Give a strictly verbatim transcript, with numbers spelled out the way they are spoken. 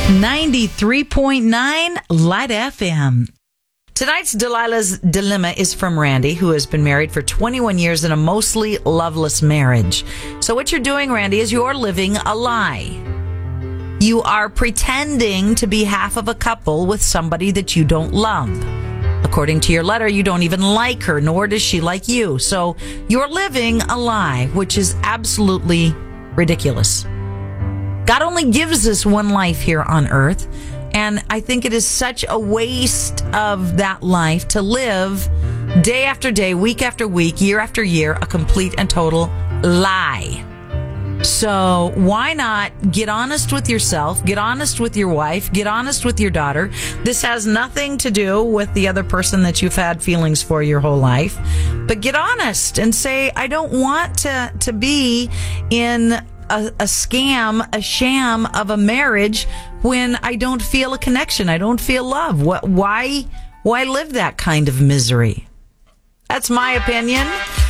ninety-three point nine Light F M. Tonight's Delilah's Dilemma is from Randy, who has been married for twenty-one years in a mostly loveless marriage. So what you're doing, Randy, is you're living a lie. You are pretending to be half of a couple with somebody that you don't love. According to your letter, you don't even like her, nor does she like you. So you're living a lie, which is absolutely ridiculous. God only gives us one life here on earth, and I think it is such a waste of that life to live day after day, week after week, year after year, a complete and total lie. So why not get honest with yourself, get honest with your wife, get honest with your daughter. This has nothing to do with the other person that you've had feelings for your whole life, but get honest and say, I don't want to, to be in A, a scam, a sham of a marriage when I don't feel a connection. I don't feel love. What, why, why live that kind of misery? That's my opinion.